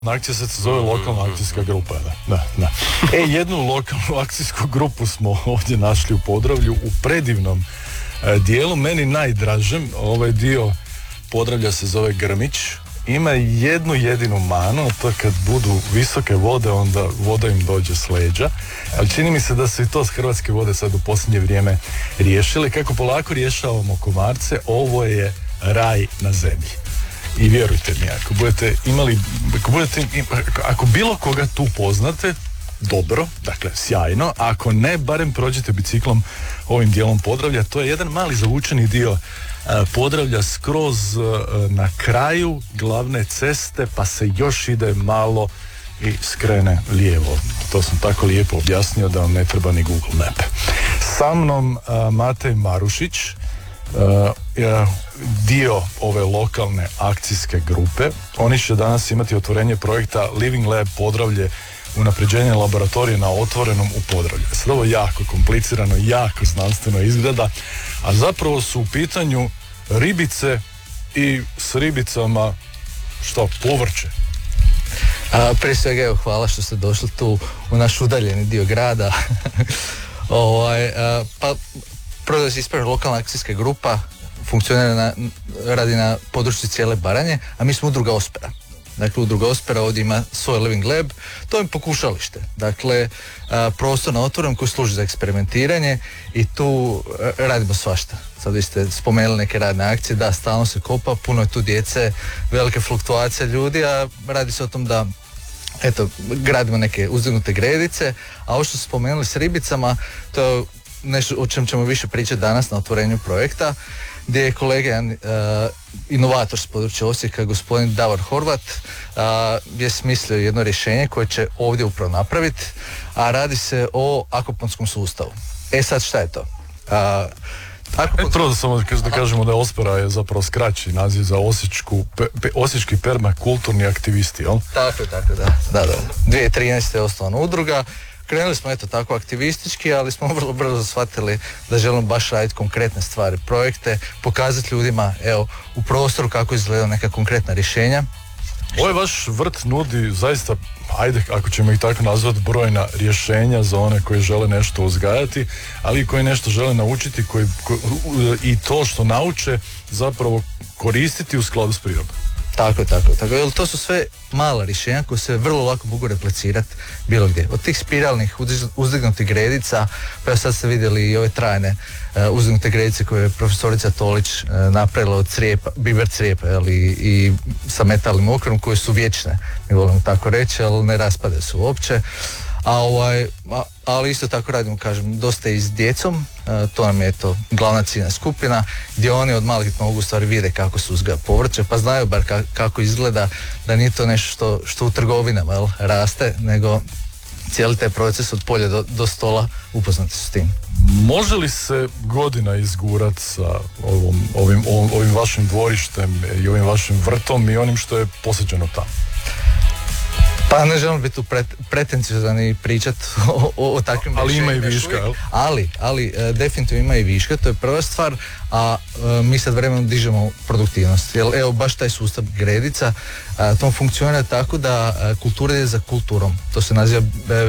Akcija se zove lokalna akcijska grupa, da. Jednu lokalnu akcijsku grupu smo ovdje našli u Podravlju, u predivnom dijelu, meni najdražem. Ovaj dio Podravlja se zove Grmić, ima jednu jedinu manu, to kad budu visoke vode, onda voda im dođe s leđa, ali čini mi se da su i to s Hrvatske vode sad u posljednje vrijeme riješili. Kako polako rješavamo komarce, ovo je raj na zemlji. I vjerujte mi, ako bilo koga tu poznate, dobro, dakle sjajno, ako ne, barem prođite biciklom ovim dijelom Podravlja. To je jedan mali zavučeni dio Podravlja skroz na kraju glavne ceste, pa se još ide malo i skrene lijevo. To sam tako lijepo objasnio da vam ne treba ni Google Map. Sa mnom Matej Marušić, dio ove lokalne akcijske grupe. Oni će danas imati otvorenje projekta Living Lab Podravlje, unapređenje laboratorija na otvorenom u Podravlju. Sad ovo jako komplicirano, jako znanstveno izgleda, a zapravo su u pitanju ribice i s ribicama povrće. Prije svega, evo, hvala što ste došli tu u naš udaljeni dio grada. Prvo da se ispravi, lokalna akcijska grupa funkcionira radi na području cijele Baranje, a mi smo udruga Ospera. Dakle, udruga Ospera ovdje ima svoj Living Lab, to je pokušalište. Dakle, prostor na otvorenom koji služi za eksperimentiranje i tu radimo svašta. Sad vi ste spomenuli neke radne akcije, da, stalno se kopa, puno je tu djece, velike fluktuacije ljudi, a radi se o tom da gradimo neke uzdignute gredice, a ovo što ste spomenuli s ribicama, to je nešto o čem ćemo više pričati danas na otvorenju projekta, gdje je kolega inovator s područja Osijeka, gospodin Davor Horvat, je smislio jedno rješenje koje će ovdje upravo napraviti, a radi se o akvaponskom sustavu. Sad šta je to? Prvo samo da kažemo da Ospera je zapravo skraći naziv za osječki permakulturni aktivisti, jel? Tako, da. 2013. je osnovana udruga. Krenuli smo tako aktivistički, ali smo vrlo brzo shvatili da želimo baš raditi konkretne stvari, projekte, pokazati ljudima u prostoru kako izgledaju neka konkretna rješenja. Ovaj vaš vrt nudi zaista, ako ćemo ih tako nazvati, brojna rješenja za one koji žele nešto uzgajati, ali i koji nešto žele naučiti i to što nauče zapravo koristiti u skladu s prirodom. Tako. Jer to su sve mala rješenja koje se vrlo lako mogu replicirati bilo gdje. Od tih spiralnih uzdignutih gredica, pa sad ste vidjeli i ove trajne uzdignute gredice koje je profesorica Tolić napravila od biber crijepa i sa metalnim okrom, koje su vječne, mi volimo tako reći, ali ne raspade se uopće. Ali isto tako radimo, kažem, dosta i s djecom, to nam je glavna ciljna skupina, gdje oni od malih nogu u stvari vide kako se uzgaja povrće, pa znaju bar kako izgleda, da nije to nešto što u trgovinama raste, nego cijeli taj proces od polja do stola, upoznati su s tim. Može li se godina izgurat sa ovim vašim dvorištem i ovim vašim vrtom i onim što je posjećeno tamo? Pa ne želim biti tu pretenciozan i pričat o takvim ali ima i viška, jel? Ali definitivno ima i viška, to je prva stvar, a mi sad vremenom dižemo produktivnost. Jer evo baš taj sustav gredica, to funkcionira tako da kultura ide za kulturom. To se naziva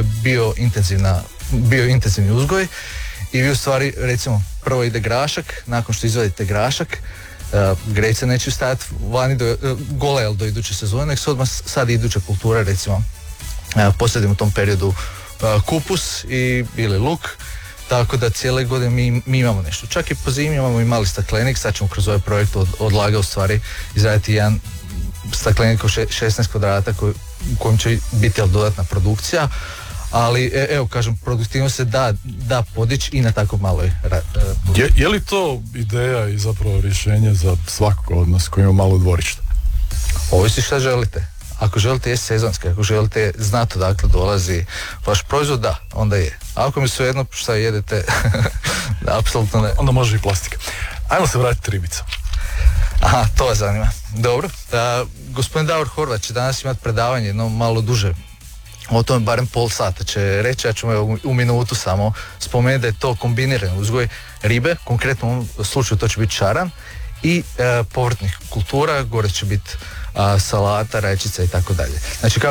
biointenzivni uzgoj i vi u stvari, recimo, prvo ide grašak, nakon što izvadite grašak, gredice neće stajati vani gole do iduće sezone, nek se odmah sad iduća kultura, recimo posadimo u tom periodu kupus ili luk, tako da cijele godine mi imamo nešto. Čak i po zimi imamo i mali staklenik, sad ćemo kroz ovaj projekt od Laga u stvari izraditi jedan staklenik od 16 kvadrata u kojem će biti dodatna produkcija, ali evo kažem, produktivnost se da podići i na tako maloj je li to ideja i zapravo rješenje za svakog od nas koji ima malo dvorišta? Ovisi šta želite. Ako želite jesti sezonski, ako želite znati odakle dolazi vaš proizvod, da, onda je. A ako mi su jedno šta jedete, da, apsolutno ne. Onda može i plastika. Ajmo se vratiti ribicama. Aha, to vas zanima. Dobro. Gospodin Davor Horvat će danas imati predavanje, jedno malo duže. O tome barem pol sata će reći, ja ću u minutu samo spomenuti da je to kombiniran uzgoj ribe, konkretno u ovom slučaju to će biti šaran, i povrtnih kultura, gore će biti salata, rajčica i tako dalje. Znači